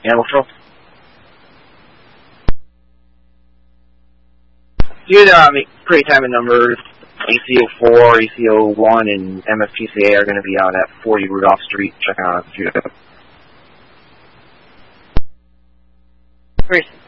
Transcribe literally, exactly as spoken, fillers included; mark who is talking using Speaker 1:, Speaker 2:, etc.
Speaker 1: Animal Control.
Speaker 2: Good, um, pre-timing numbers. A C O four, A C O one, and M F P C A are going to be out at forty Rudolph Street. Check out a few.
Speaker 3: Great.